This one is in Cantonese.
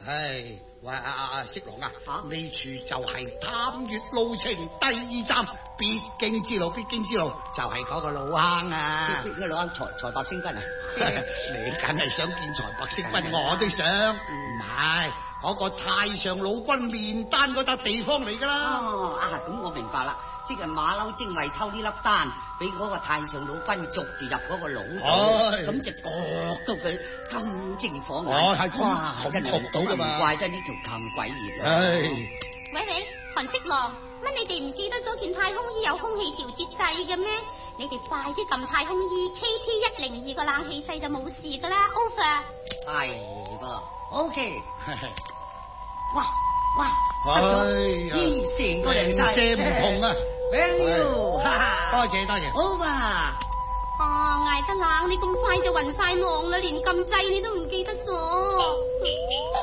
唉，喂色狼啊，呢處就係探月路程第2站必經之路，必經之路就係嗰個老坑啊！ 呢個老坑財帛星君啊！ 你梗係想見財帛星君，我都想。唔係嗰個太上老君煉丹嗰笪地方嚟噶啦。 咁我明白啦，即係馬騮精為偷呢粒丹，俾嗰個太上老君捉住入嗰個爐度，咁就割到佢金睛火眼。哇！真係學到噶嘛，怪得呢條咁詭異。 喂，韓色狼，乜你哋唔記得咗件太空衣有空氣調節掣嘅咩？你哋快啲撳太空衣 KT102個冷氣掣就冇事噶啦 ，over。 係噃 ，OK。哇！成個人晒唔同啊 ！Thank you， 多謝。 over。 艾德冷，你咁快就暈晒浪啦，連撳掣你都唔記得咗。